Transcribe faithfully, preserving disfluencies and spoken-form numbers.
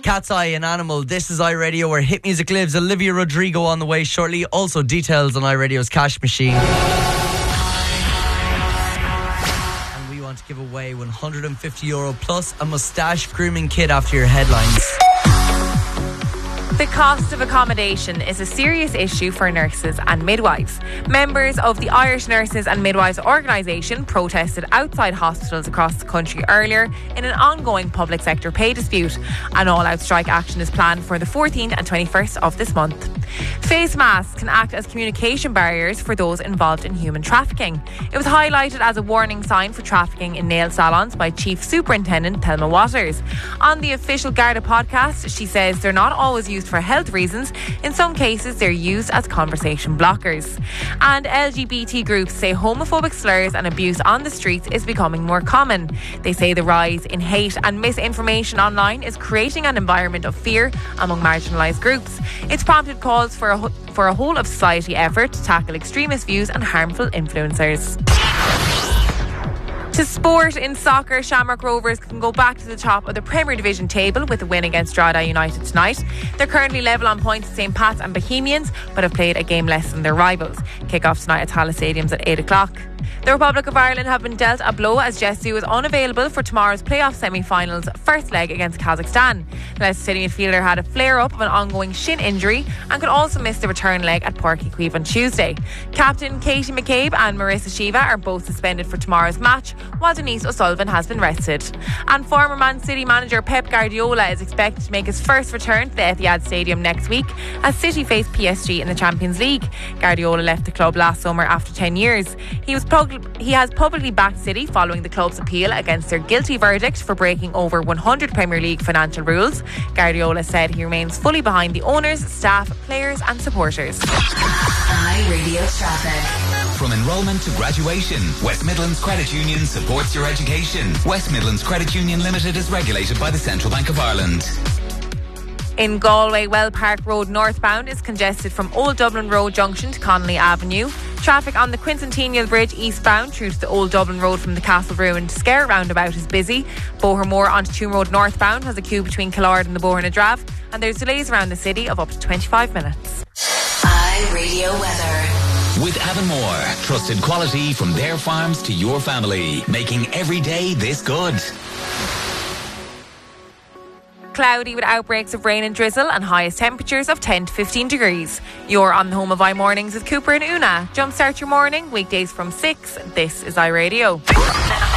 Cat's Eye, an animal. This is iRadio, where hit music lives. Olivia Rodrigo on the way shortly. Also details on iRadio's cash machine. And we want to give away one hundred fifty euro plus a moustache grooming kit after your headlines. The cost of accommodation is a serious issue for nurses and midwives. Members of the Irish Nurses and Midwives Organisation protested outside hospitals across the country earlier in an ongoing public sector pay dispute. An all-out strike action is planned for the fourteenth and twenty-first of this month. Face masks can act as communication barriers for those involved in human trafficking. It was highlighted as a warning sign for trafficking in nail salons by Chief Superintendent Thelma Waters. On the official Garda podcast, she says they're not always used for health reasons. In some cases, they're used as conversation blockers. And L G B T groups say homophobic slurs and abuse on the streets is becoming more common. They say the rise in hate and misinformation online is creating an environment of fear among marginalised groups. It's prompted calls for a, for a whole of society effort to tackle extremist views and harmful influencers. To sport in soccer, Shamrock Rovers can go back to the top of the Premier Division table with a win against Drogheda United tonight. They're currently level on points with Saint Pat's and Bohemians, but have played a game less than their rivals. Kick-off tonight at Tallaght Stadium's at eight o'clock. The Republic of Ireland have been dealt a blow as Jesu is unavailable for tomorrow's playoff semi-finals first leg against Kazakhstan. Leicester City midfielder had a flare-up of an ongoing shin injury and could also miss the return leg at Páirc Uí Chaoimh on Tuesday. Captain Katie McCabe and Marissa Shiva are both suspended for tomorrow's match, while Denise O'Sullivan has been rested. And former Man City manager Pep Guardiola is expected to make his first return to the Etihad Stadium next week as City face P S G in the Champions League. Guardiola left the club last summer after ten years. He was pub- he has publicly backed City following the club's appeal against their guilty verdict for breaking over one hundred Premier League financial rules. Guardiola said he remains fully behind the owners, staff, players and supporters. iRadio traffic. From enrolment to graduation, West Midlands Credit Union supports your education. West Midlands Credit Union Limited is regulated by the Central Bank of Ireland. In Galway, Well Park Road northbound is congested from Old Dublin Road junction to Connolly Avenue. Traffic on the Quincentennial Bridge eastbound through to the Old Dublin Road from the Castle Ruin to Scare roundabout is busy. Bohermore onto Toon Road northbound has a queue between Killard and the Boher na Drav, and there's delays around the city of up to twenty-five minutes. iRadio weather. With Avonmore, trusted quality from their farms to your family, making every day this good. Cloudy with outbreaks of rain and drizzle and highest temperatures of ten to fifteen degrees. You're on the home of iMornings with Cooper and Una. Jumpstart your morning, weekdays from six. This is iRadio.